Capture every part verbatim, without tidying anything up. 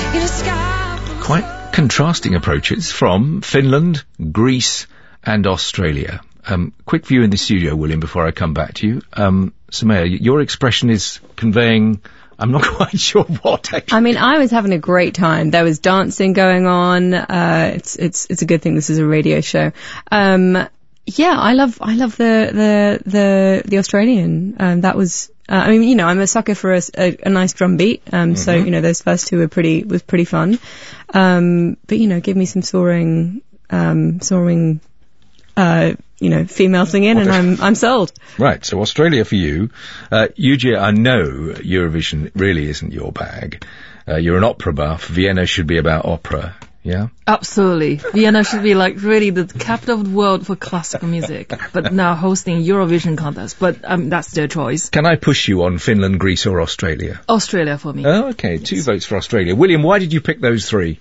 Quite contrasting approaches from Finland, Greece and Australia. Um, quick view in the studio, William, before I come back to you. Um, Soumaya, your expression is conveying, I'm not quite sure what actually. I mean, I was having a great time. There was dancing going on. Uh, it's, it's, it's a good thing this is a radio show. Um, yeah, I love, I love the, the, the, the Australian. Um, that was, uh, I mean, you know, I'm a sucker for a, a, a nice drum beat. Um, mm-hmm. So, you know, those first two were pretty, was pretty fun. Um, but, you know, give me some soaring, um, soaring, uh, you know, female singing, and I'm I'm sold. Right, so Australia for you. Uh, Yuji, I know Eurovision really isn't your bag. Uh, you're an opera buff. Vienna should be about opera, yeah? Absolutely. Vienna should be like really the capital of the world for classical music, but now hosting Eurovision contest. But um, that's their choice. Can I push you on Finland, Greece or Australia? Australia for me. Oh, okay, two yes. votes for Australia. William, why did you pick those three?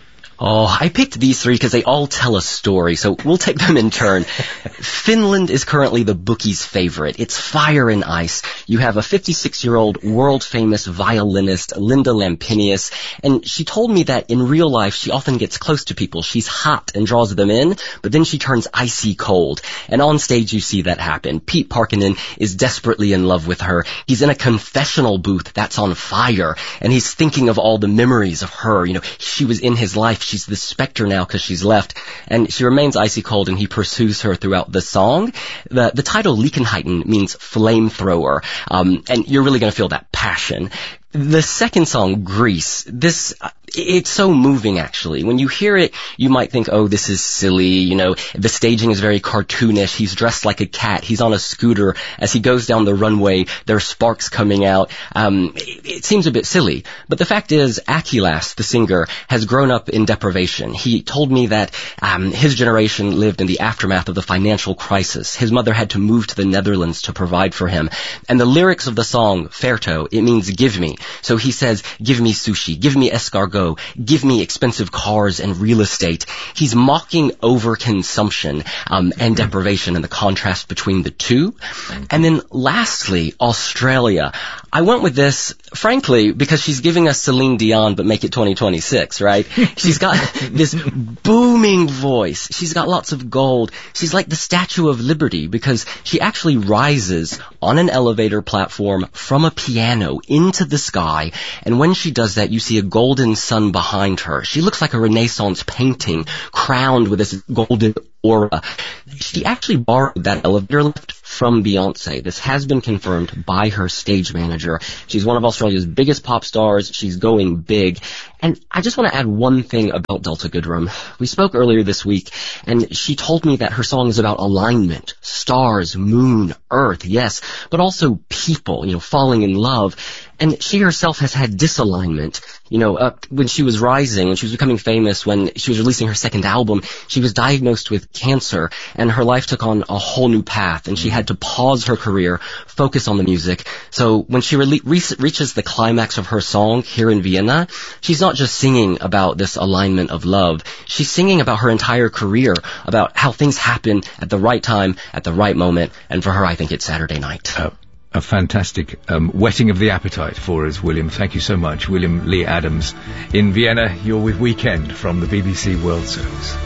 Oh, I picked these three because they all tell a story, so we'll take them in turn. Finland is currently the bookies' favorite. It's fire and ice. You have a fifty-six-year-old world-famous violinist, Linda Lampinius, and she told me that in real life she often gets close to people. She's hot and draws them in, but then she turns icy cold. And on stage you see that happen. Pete Parkkinen is desperately in love with her. He's in a confessional booth that's on fire, and he's thinking of all the memories of her. You know, she was in his life. She's the specter now because she's left, and she remains icy cold, and he pursues her throughout the song. The, the title Liikenheiten means flamethrower, um, and you're really going to feel that passion. The second song, Grease, this, it's so moving actually. When you hear it, you might think, oh, this is silly, you know, the staging is very cartoonish, he's dressed like a cat, he's on a scooter, as he goes down the runway, there are sparks coming out, um, it, it seems a bit silly. But the fact is, Achilles, the singer, has grown up in deprivation. He told me that um, his generation lived in the aftermath of the financial crisis. His mother had to move to the Netherlands to provide for him. And the lyrics of the song, Ferto, it means give me. So he says, give me sushi, give me escargot, give me expensive cars and real estate. He's mocking overconsumption um, and deprivation and the contrast between the two. And then lastly, Australia. I went with this, frankly, because she's giving us Celine Dion, but make it twenty twenty-six, right? She's got this booming voice. She's got lots of gold. She's like the Statue of Liberty because she actually rises on an elevator platform from a piano into the sky. And when she does that, you see a golden sun behind her. She looks like a Renaissance painting crowned with this golden aura. She actually borrowed that elevator lift from Beyonce. This has been confirmed by her stage manager. She's one of Australia's biggest pop stars. She's going big. And I just want to add one thing about Delta Goodrem. We spoke earlier this week, and she told me that her song is about alignment, stars, moon, earth, yes, but also people, you know, falling in love. And she herself has had disalignment. You know, uh, when she was rising, when she was becoming famous, when she was releasing her second album, she was diagnosed with cancer, and her life took on a whole new path, and she had to pause her career, focus on the music. So when she re- re- reaches the climax of her song here in Vienna, she's not just singing about this alignment of love. She's singing about her entire career, about how things happen at the right time, at the right moment, and for her, I think it's Saturday night. Oh. A fantastic um, whetting of the appetite for us, William. Thank you so much. William Lee Adams in Vienna. You're with Weekend from the B B C World Service.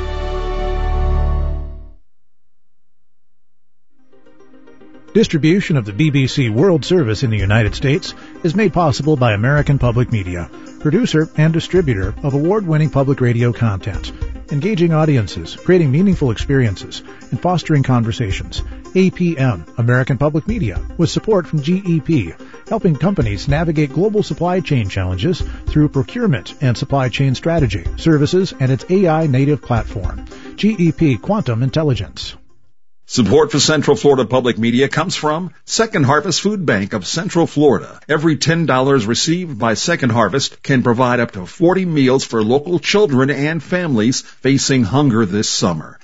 Distribution of the B B C World Service in the United States is made possible by American Public Media, producer and distributor of award-winning public radio content, engaging audiences, creating meaningful experiences, and fostering conversations. A P M, American Public Media, with support from G E P, helping companies navigate global supply chain challenges through procurement and supply chain strategy, services, and its A I-native platform. G E P Quantum Intelligence. Support for Central Florida Public Media comes from Second Harvest Food Bank of Central Florida. Every ten dollars received by Second Harvest can provide up to forty meals for local children and families facing hunger this summer.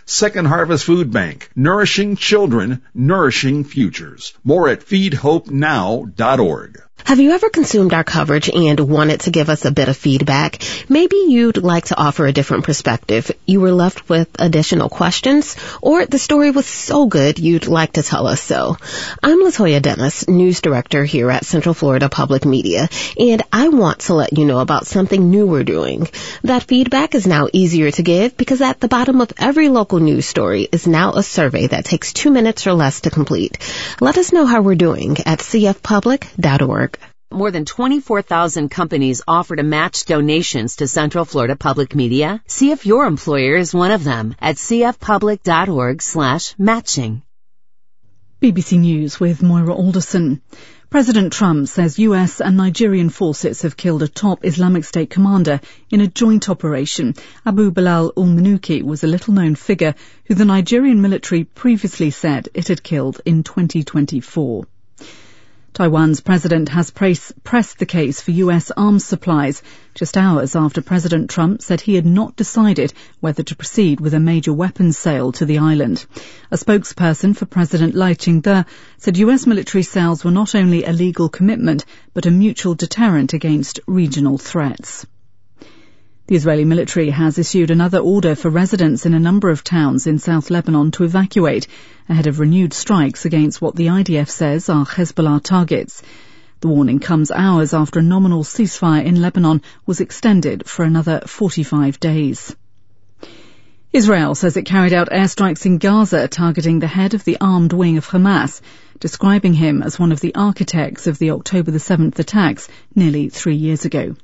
Second Harvest Food Bank. Nourishing children, nourishing futures. More at feed hope now dot org. Have you ever consumed our coverage and wanted to give us a bit of feedback? Maybe you'd like to offer a different perspective. You were left with additional questions, or the story was so good you'd like to tell us so. I'm Latoya Dennis, news director here at Central Florida Public Media, and I want to let you know about something new we're doing. That feedback is now easier to give because at the bottom of every local news story is now a survey that takes two minutes or less to complete. Let us know how we're doing at c f public dot org. More than twenty-four thousand companies offer to match donations to Central Florida Public Media. See if your employer is one of them at c f public dot org slash matching. B B C News with Moira Alderson. President Trump says U S and Nigerian forces have killed a top Islamic State commander in a joint operation. Abu Bilal al-Manuki was a little-known figure who the Nigerian military previously said it had killed in twenty twenty-four. Taiwan's president has pressed the case for U S arms supplies just hours after President Trump said he had not decided whether to proceed with a major weapons sale to the island. A spokesperson for President Lai Ching-te said U S military sales were not only a legal commitment but a mutual deterrent against regional threats. The Israeli military has issued another order for residents in a number of towns in South Lebanon to evacuate ahead of renewed strikes against what the I D F says are Hezbollah targets. The warning comes hours after a nominal ceasefire in Lebanon was extended for another forty-five days. Israel says it carried out airstrikes in Gaza targeting the head of the armed wing of Hamas, describing him as one of the architects of the October the seventh attacks nearly three years ago.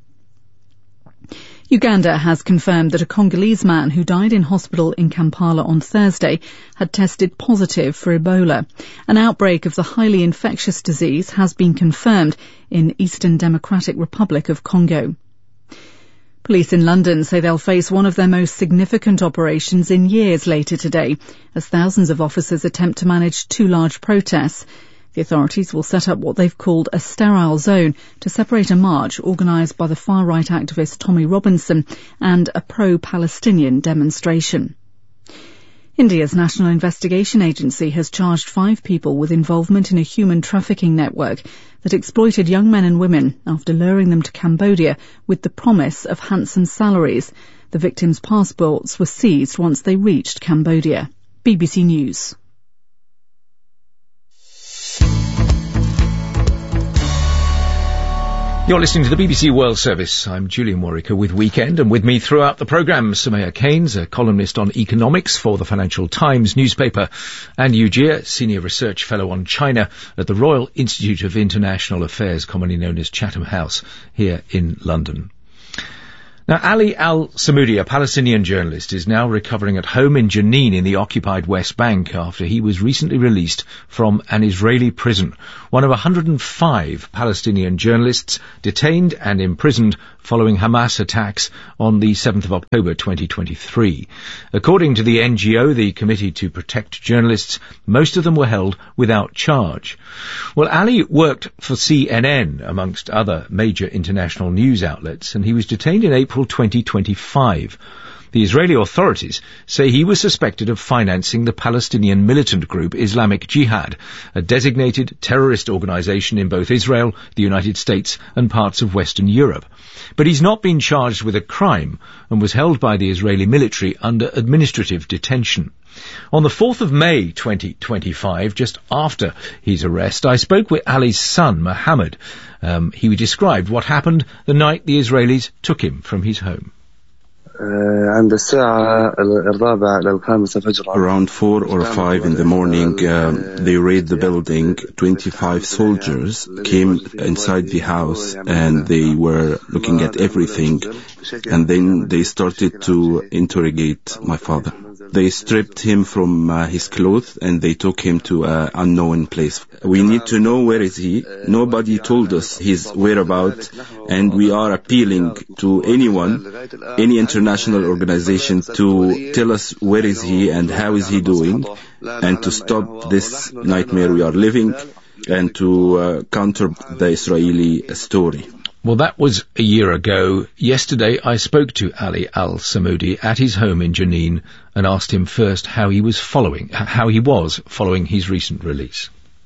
Uganda has confirmed that a Congolese man who died in hospital in Kampala on Thursday had tested positive for Ebola. An outbreak of the highly infectious disease has been confirmed in Eastern Democratic Republic of Congo. Police in London say they'll face one of their most significant operations in years later today, as thousands of officers attempt to manage two large protests. The authorities will set up what they've called a sterile zone to separate a march organised by the far-right activist Tommy Robinson and a pro-Palestinian demonstration. India's National Investigation Agency has charged five people with involvement in a human trafficking network that exploited young men and women after luring them to Cambodia with the promise of handsome salaries. The victims' passports were seized once they reached Cambodia. B B C News. You're listening to the B B C World Service. I'm Julian Warwicker with Weekend, and with me throughout the programme, Soumaya Keynes, a columnist on economics for the Financial Times newspaper, and Yu Jie, Senior Research Fellow on China at the Royal Institute of International Affairs, commonly known as Chatham House, here in London. Now, Ali al-Samoudi, a Palestinian journalist, is now recovering at home in Jenin in the occupied West Bank after he was recently released from an Israeli prison, one of one hundred five Palestinian journalists detained and imprisoned following Hamas attacks on the seventh of October twenty twenty-three. According to the N G O, the Committee to Protect Journalists, most of them were held without charge. Well, Ali worked for C N N, amongst other major international news outlets, and he was detained in April twenty twenty-five. The Israeli authorities say he was suspected of financing the Palestinian militant group Islamic Jihad, a designated terrorist organization in both Israel, the United States, and parts of Western Europe. But he's not been charged with a crime and was held by the Israeli military under administrative detention. On the fourth of May twenty twenty-five, just after his arrest, I spoke with Ali's son, Mohammed. Um, he described what happened the night the Israelis took him from his home. Around four or five in the morning, uh, they raided the building. twenty-five soldiers came inside the house and they were looking at everything. And then they started to interrogate my father. They stripped him from uh, his clothes and they took him to an unknown place. We need to know where is he. Nobody told us his whereabouts, and we are appealing to anyone, any international organization, to tell us where is he and how is he doing, and to stop this nightmare we are living and to uh, counter the Israeli story. Well, that was a year ago. Yesterday, I spoke to Ali Al-Samoudi at his home in Jenin and asked him first how he was following, how he was following his recent release.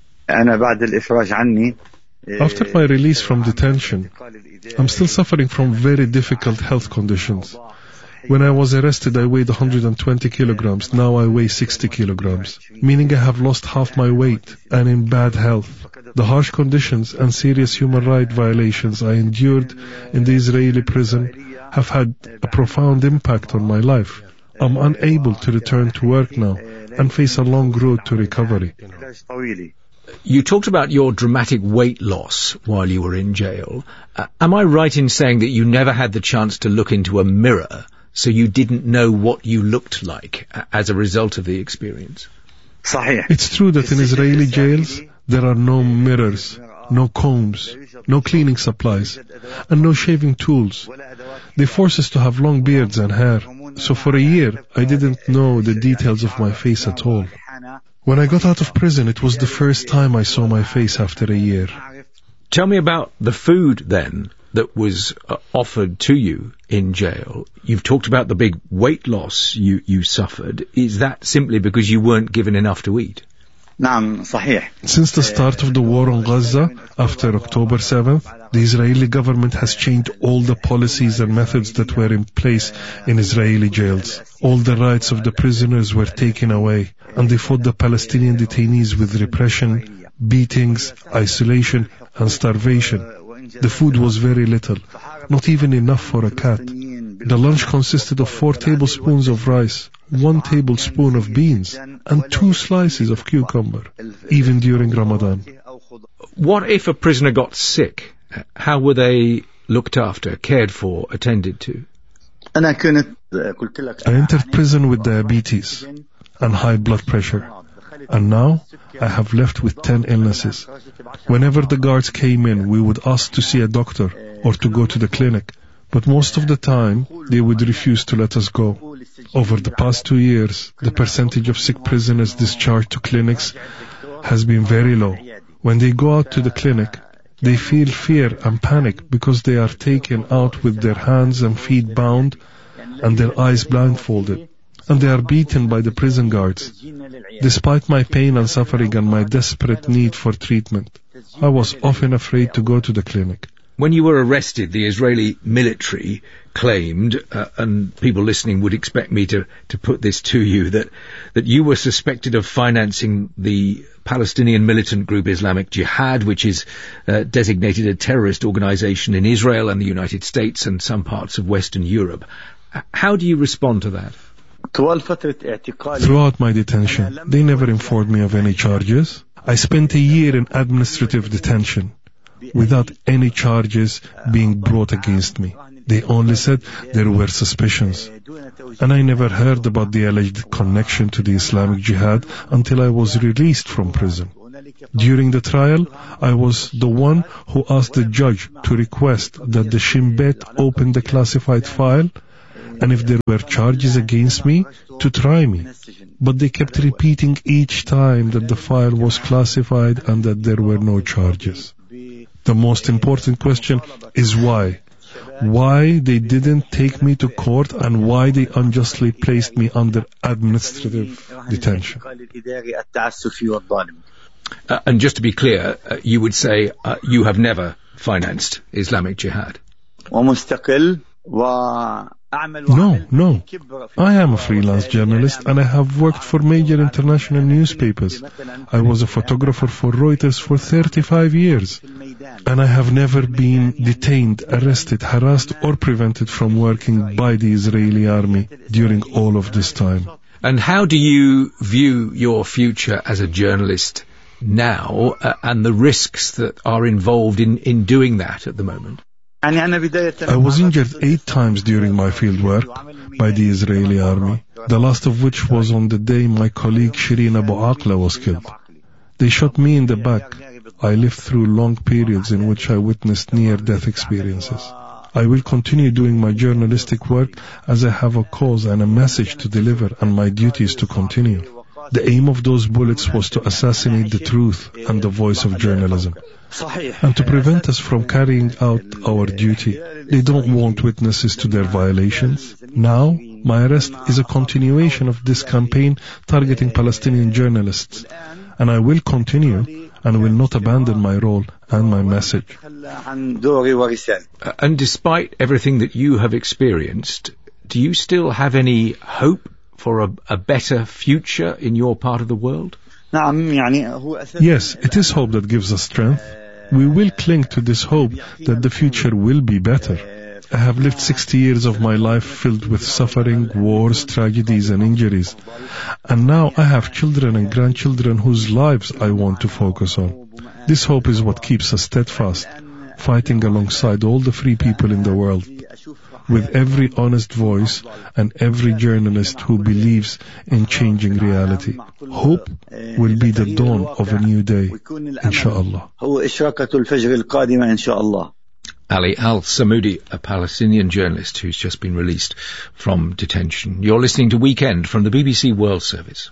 After my release from detention, I'm still suffering from very difficult health conditions. When I was arrested, I weighed one hundred twenty kilograms. Now I weigh sixty kilograms, meaning I have lost half my weight and in bad health. The harsh conditions and serious human rights violations I endured in the Israeli prison have had a profound impact on my life. I'm unable to return to work now and face a long road to recovery. You talked about your dramatic weight loss while you were in jail. Uh, am I right in saying that you never had the chance to look into a mirror, so you didn't know what you looked like as a result of the experience? It's true that in Israeli jails there are no mirrors, no combs, no cleaning supplies, and no shaving tools. They force us to have long beards and hair, so for a year I didn't know the details of my face at all. When I got out of prison, it was the first time I saw my face after a year. Tell me about the food, then, that was uh, offered to you in jail. You've talked about the big weight loss you, you suffered. Is that simply because you weren't given enough to eat? Since the start of the war on Gaza, after October seventh, the Israeli government has changed all the policies and methods that were in place in Israeli jails. All the rights of the prisoners were taken away, and they fought the Palestinian detainees with repression, beatings, isolation, and starvation. The food was very little, not even enough for a cat. The lunch consisted of four tablespoons of rice, one tablespoon of beans, and two slices of cucumber, even during Ramadan. What if a prisoner got sick? How were they looked after, cared for, attended to? I entered prison with diabetes and high blood pressure, and now I have left with ten illnesses. Whenever the guards came in, we would ask to see a doctor or to go to the clinic, but most of the time they would refuse to let us go. Over the past two years, the percentage of sick prisoners discharged to clinics has been very low. When they go out to the clinic, they feel fear and panic because they are taken out with their hands and feet bound and their eyes blindfolded, and they are beaten by the prison guards. Despite my pain and suffering and my desperate need for treatment, I was often afraid to go to the clinic. When you were arrested, the Israeli military claimed, uh, and people listening would expect me to, to put this to you, that, that you were suspected of financing the Palestinian militant group Islamic Jihad, which is uh, designated a terrorist organization in Israel and the United States and some parts of Western Europe. How do you respond to that? Throughout my detention, they never informed me of any charges. I spent a year in administrative detention without any charges being brought against me. They only said there were suspicions. And I never heard about the alleged connection to the Islamic Jihad until I was released from prison. During the trial, I was the one who asked the judge to request that the Shin Bet open the classified file, and if there were charges against me, to try me. But they kept repeating each time that the file was classified and that there were no charges. The most important question is why. Why they didn't take me to court and why they unjustly placed me under administrative detention. Uh, and just to be clear, uh, you would say uh, you have never financed Islamic Jihad? No, no. I am a freelance journalist and I have worked for major international newspapers. I was a photographer for Reuters for thirty-five years. And I have never been detained, arrested, harassed or prevented from working by the Israeli army during all of this time. And how do you view your future as a journalist now uh, and the risks that are involved in, in doing that at the moment? I was injured eight times during my field work by the Israeli army, the last of which was on the day my colleague Shireen Abu Aqla was killed. They shot me in the back. I lived through long periods in which I witnessed near-death experiences. I will continue doing my journalistic work as I have a cause and a message to deliver, and my duty is to continue. The aim of those bullets was to assassinate the truth and the voice of journalism, and to prevent us from carrying out our duty. They don't want witnesses to their violations. Now, my arrest is a continuation of this campaign targeting Palestinian journalists, and I will continue and will not abandon my role and my message. Uh, and despite everything that you have experienced, do you still have any hope for a, a better future in your part of the world? Yes, it is hope that gives us strength. We will cling to this hope that the future will be better. I have lived sixty years of my life filled with suffering, wars, tragedies and injuries. And now I have children and grandchildren whose lives I want to focus on. This hope is what keeps us steadfast, fighting alongside all the free people in the world, with every honest voice and every journalist who believes in changing reality. Hope will be the dawn of a new day, inshallah. Ali Al-Samoudi, a Palestinian journalist who's just been released from detention. You're listening to Weekend from the B B C World Service.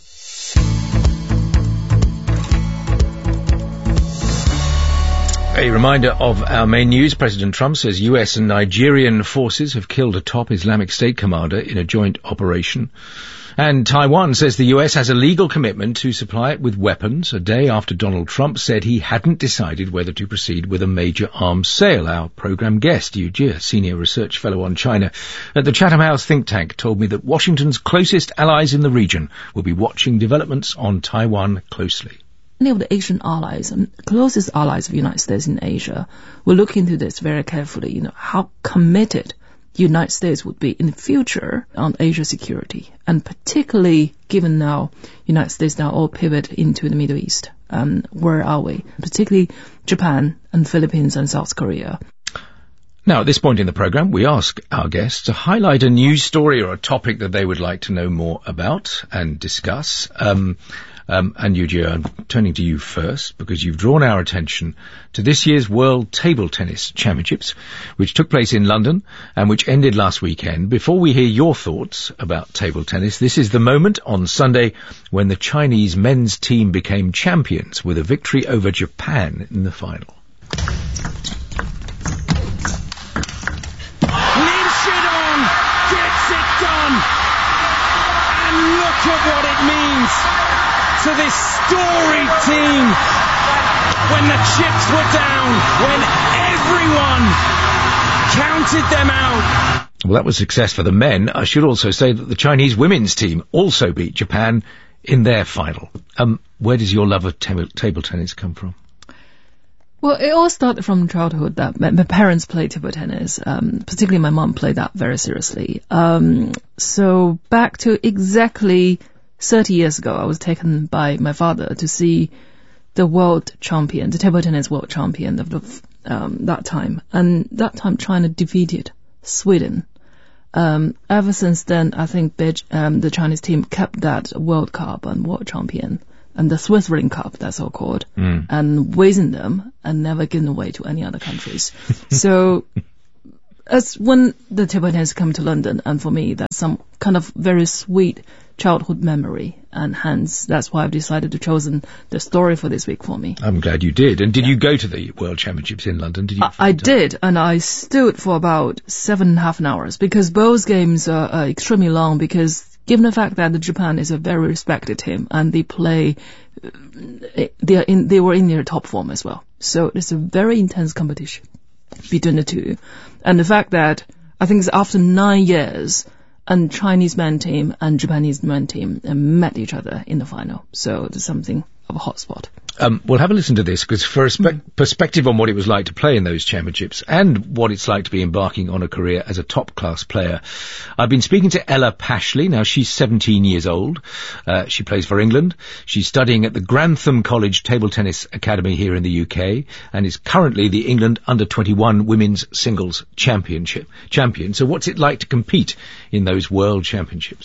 A reminder of our main news. President Trump says U S and Nigerian forces have killed a top Islamic State commander in a joint operation. And Taiwan says the U S has a legal commitment to supply it with weapons a day after Donald Trump said he hadn't decided whether to proceed with a major arms sale. Our programme guest, Yu Jie, senior research fellow on China at the Chatham House think tank, told me that Washington's closest allies in the region will be watching developments on Taiwan closely. Many of the Asian allies and closest allies of the United States in Asia will look into this very carefully, you know, how committed the United States would be in the future on Asia security, and particularly given now United States now all pivot into the Middle East. Um, where are we? Particularly Japan and Philippines and South Korea. Now, at this point in the programme, we ask our guests to highlight a news story or a topic that they would like to know more about and discuss. Um, Um, and Yu Jie, I'm turning to you first because you've drawn our attention to this year's World Table Tennis Championships, which took place in London and which ended last weekend. Before we hear your thoughts about table tennis, this is the moment on Sunday when the Chinese men's team became champions with a victory over Japan in the final. Lin Shidong gets it done, and look at what it means to this storied team when the chips were down, when everyone counted them out. Well, that was success for the men. I should also say that the Chinese women's team also beat Japan in their final. Um, where does your love of table, table tennis come from? Well, it all started from childhood. That my, my parents played table tennis. Um, particularly my mom played that very seriously. Um, so back to exactly thirty years ago, I was taken by my father to see the world champion, the table tennis world champion of the, um, that time. And that time China defeated Sweden. Um, ever since then, I think um, the Chinese team kept that World Cup and world champion and the Switzerland Cup, that's all called, mm. and raising them and never given away to any other countries. So as when the table tennis came to London, and for me, that's some kind of very sweet childhood memory, and hence that's why I've decided to chosen the story for this week for me. I'm glad you did. And did yeah. you go to the World Championships in London? Did you? I, I did, and I stood for about seven and a half an hours because both games are, are extremely long. Because given the fact that Japan is a very respected team and they play, they are in, they were in their top form as well. So it's a very intense competition between the two, and the fact that I think it's after nine years. And Chinese men team and Japanese men team met each other in the final. So there's something of a hot spot. Um, we'll have a listen to this because for a spe- mm. perspective on what it was like to play in those championships and what it's like to be embarking on a career as a top-class player, I've been speaking to Ella Pashley. Now, she's seventeen years old. Uh, she plays for England. She's studying at the Grantham College Table Tennis Academy here in the U K and is currently the England under twenty-one Women's Singles Championship champion. So what's it like to compete in those World Championships?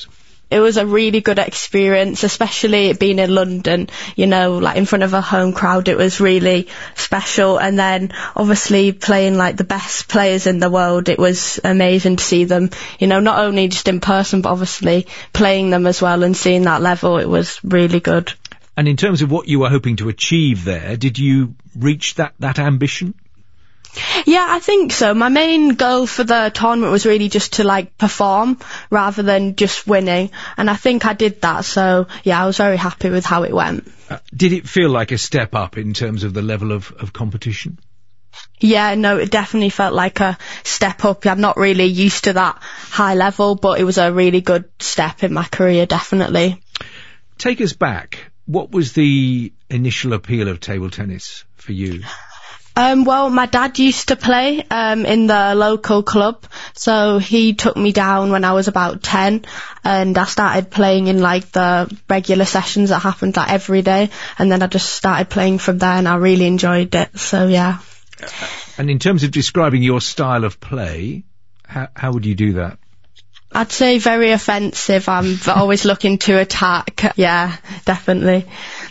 it was a really good experience, especially being in London, you know, like in front of a home crowd. It was really special. And then obviously playing like the best players in the world, it was amazing to see them, you know, not only just in person, but obviously playing them as well and seeing that level. It was really good. And in terms of what you were hoping to achieve there, did you reach that, that ambition? Yeah, I think so. My main goal for the tournament was really just to like perform rather than just winning. And I think I did that. So yeah, I was very happy with how it went. Uh, did it feel like a step up in terms of the level of, of competition? Yeah, no, it definitely felt like a step up. I'm not really used to that high level, but it was a really good step in my career, definitely. Take us back. What was the initial appeal of table tennis for you? Um, well, my dad used to play um, in the local club, so he took me down when I was about ten, and I started playing in like the regular sessions that happened like every day, and then I just started playing from there, and I really enjoyed it. So yeah. And in terms of describing your style of play, how, how would you do that? I'd say very offensive. I'm always looking to attack. Yeah, definitely.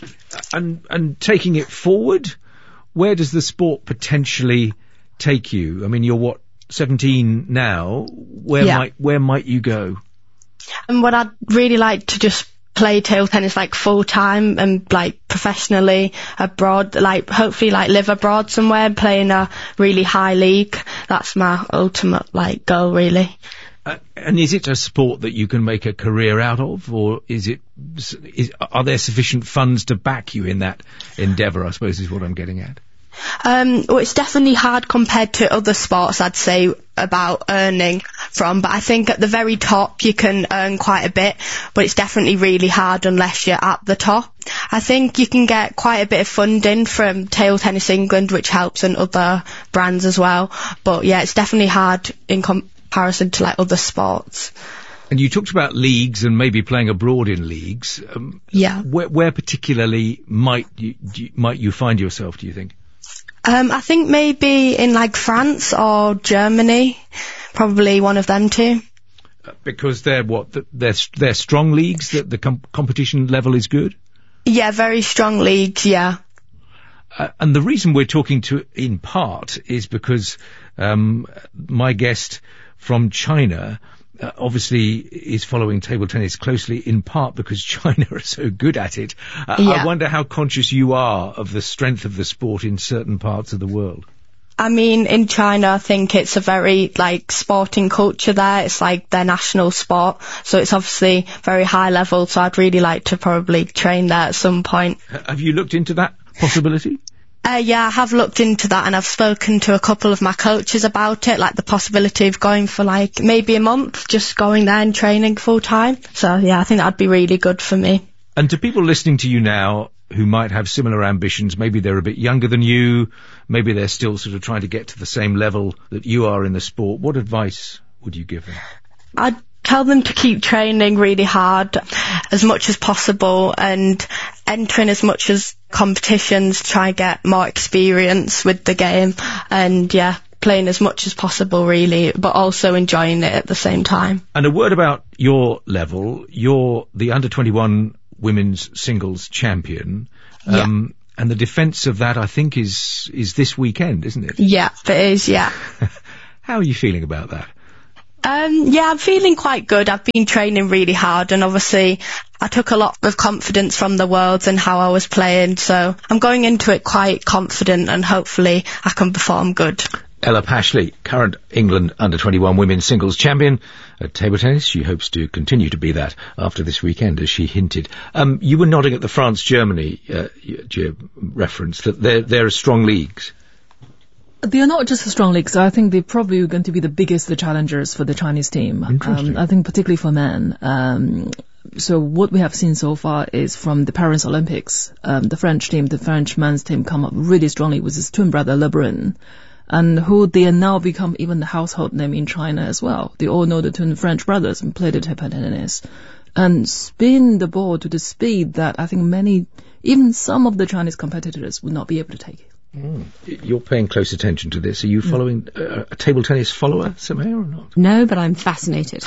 And and taking it forward, where does the sport potentially take you? I mean, you're what, seventeen now? Where yeah. might where might you go? And what I'd really like to just play table tennis like full time and like professionally abroad, like hopefully like live abroad somewhere and play in a really high league. That's my ultimate like goal, really. Uh, and is it a sport that you can make a career out of, or is it? Is, are there sufficient funds to back you in that endeavour? I suppose is what I'm getting at. Um, well, it's definitely hard compared to other sports, I'd say, about earning from. But I think at the very top you can earn quite a bit, but it's definitely really hard unless you're at the top. I think you can get quite a bit of funding from Table Tennis England, which helps, and other brands as well. But yeah, it's definitely hard in comparison to like other sports. And you talked about leagues and maybe playing abroad in leagues. Um, yeah. Where, where particularly might you, might you find yourself, do you think? Um, I think maybe in like France or Germany, probably one of them two. Uh, because they're what? They're they're strong leagues. That the com- competition level is good. Yeah, very strong leagues. Yeah. Uh, and the reason we're talking to, in part, is because um, my guest from China uh, obviously is following table tennis closely, in part because China are so good at it. Uh, yeah. I wonder how conscious you are of the strength of the sport in certain parts of the world. I mean, in China, I think it's a very, like, sporting culture there. It's like their national sport. So it's obviously very high level. So I'd really like to probably train there at some point. Have you looked into that possibility? Uh, yeah, I have looked into that, and I've spoken to a couple of my coaches about it, like the possibility of going for like maybe a month, just going there and training full time. So yeah, I think that'd be really good for me. And to people listening to you now who might have similar ambitions, maybe they're a bit younger than you, maybe they're still sort of trying to get to the same level that you are in the sport, what advice would you give them? I'd tell them to keep training really hard as much as possible and entering as much as competitions, try and get more experience with the game, and yeah, playing as much as possible really, but also enjoying it at the same time. And a word about your level. You're the under twenty-one women's singles champion. Um, yeah. And the defence of that, I think, is is this weekend, isn't it? Yeah, it is, yeah. How are you feeling about that? Um, yeah, I'm feeling quite good. I've been training really hard, and obviously I took a lot of confidence from the Worlds and how I was playing, so I'm going into it quite confident, and hopefully I can perform good. Ella Pashley, current England under twenty-one women's singles champion at table tennis. She hopes to continue to be that after this weekend, as she hinted. Um, you were nodding at the France-Germany uh, reference, that they're, they're strong leagues. They are not just a strong league, so I think they're probably going to be the biggest the challengers for the Chinese team. Um, I think particularly for men. Um, so what we have seen so far is from the Paris Olympics, um, the French team, the French men's team come up really strongly with his twin brother Le Brun, and who they are now become even the household name in China as well. They all know the twin French brothers and play the table tennis and spin the ball to the speed that I think many, even some of the Chinese competitors would not be able to take it. Mm. You're paying close attention to this. Are you following uh, a table tennis follower, Samaya, or not? No, but I'm fascinated.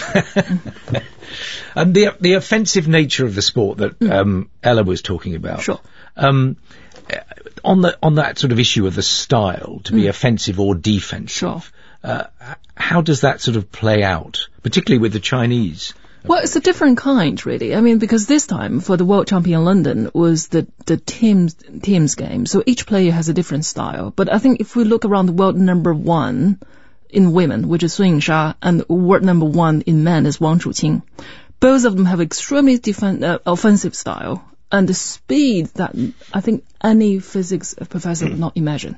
And the the offensive nature of the sport that um, Ella was talking about. Sure. Um, on the on that sort of issue of the style to be Mm. offensive or defensive. Sure. Uh, how does that sort of play out, particularly with the Chinese? Well, it's a different kind, really. I mean, because this time for the World Champion London was the the teams teams game, so each player has a different style. But I think if we look around the world number one in women, which is Sun Yingsha, and world number one in men is Wang Chuqing, both of them have extremely defen- uh, offensive style and the speed that I think any physics professor would not imagine.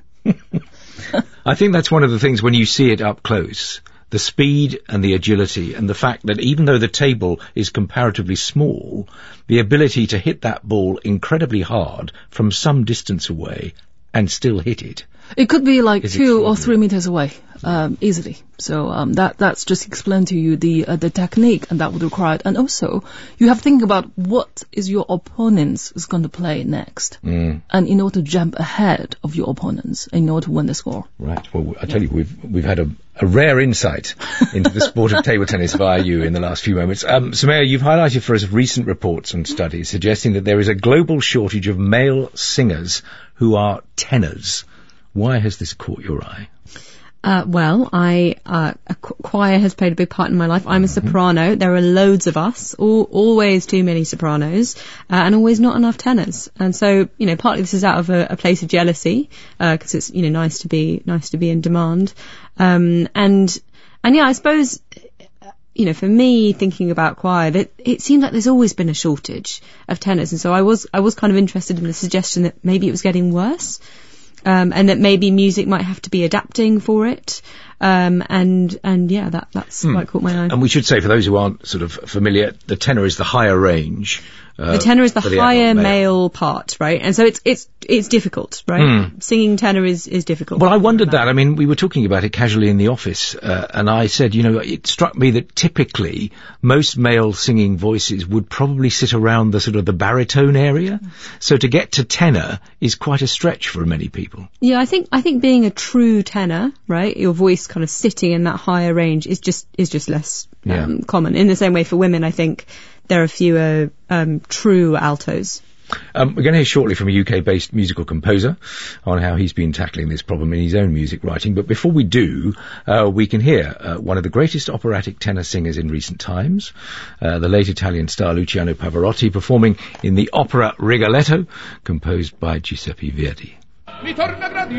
I think that's one of the things when you see it up close. The speed and the agility and the fact that even though the table is comparatively small, the ability to hit that ball incredibly hard from some distance away and still hit it. It could be like Is two or three meters away, um, easily. So um, that that's just explained to you the uh, the technique and that would require it. And also, you have to think about what is your opponent is going to play next, Mm. and in order to jump ahead of your opponents, in order to win the score. Right. Well, I tell you, we've we've had a, a rare insight into the sport of table tennis via you in the last few moments. Um, Samaya, you've highlighted for us recent reports and studies suggesting that there is a global shortage of male singers who are tenors. Why has this caught your eye? Uh, well, I, uh, a qu- choir has played a big part in my life. I'm a soprano. There are loads of us, all, always too many sopranos, uh, and always not enough tenors. And so, you know, partly this is out of a, a place of jealousy, uh, cause it's, you know, nice to be, nice to be in demand. Um, and, and yeah, I suppose, you know, for me, thinking about choir, it, it seems like there's always been a shortage of tenors. And so I was, I was kind of interested in the suggestion that maybe it was getting worse. Um, and that maybe music might have to be adapting for it. Um, and, and yeah, that, that's Hmm. quite caught my eye. And we should say, for those who aren't sort of familiar, the tenor is the higher range. Uh, the tenor is the for the higher adult male. part, right? And so it's, it's, it's difficult, right? Hmm. Singing tenor is, is difficult. Well, I wondered that. I mean, we were talking about it casually in the office, uh, and I said, you know, it struck me that typically most male singing voices would probably sit around the sort of the baritone area. So to get to tenor is quite a stretch for many people. Yeah, I think, I think being a true tenor, right? Your voice kind of sitting in that higher range is just, is just less, um, Yeah. common. In the same way for women, I think there are fewer, um, true altos. Um, we're going to hear shortly from a U K-based musical composer on how he's been tackling this problem in his own music writing. But before we do, uh, we can hear uh, one of the greatest operatic tenor singers in recent times, uh, the late Italian star Luciano Pavarotti, performing in the opera Rigoletto, composed by Giuseppe Verdi.